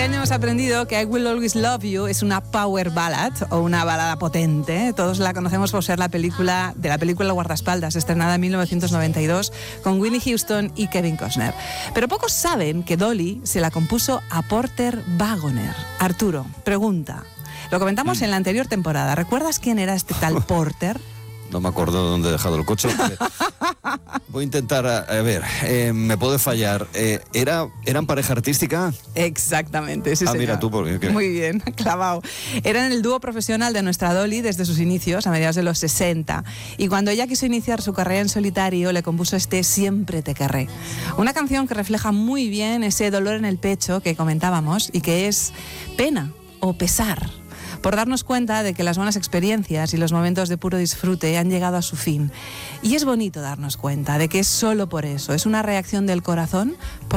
año hemos aprendido que I Will Always Love You es una power ballad o una balada potente. Todos la conocemos por ser la película Guardaespaldas, estrenada en 1992 con Whitney Houston y Kevin Costner. Pero pocos saben que Dolly se la compuso a Porter Wagoner. Arturo, pregunta. Lo comentamos en la anterior temporada. ¿Recuerdas quién era este tal Porter? No me acuerdo de dónde he dejado el coche. Voy a intentar, a ver, me puede fallar. ¿Eran pareja artística? Exactamente, sí, señor. Mira tú, porque... Muy bien, clavado. Eran el dúo profesional de nuestra Dolly desde sus inicios, a mediados de los 60. Y cuando ella quiso iniciar su carrera en solitario, le compuso este Siempre te querré. Una canción que refleja muy bien ese dolor en el pecho que comentábamos y que es pena o pesar, por darnos cuenta de que las buenas experiencias y los momentos de puro disfrute han llegado a su fin. Y es bonito darnos cuenta de que es solo por eso, es una reacción del corazón por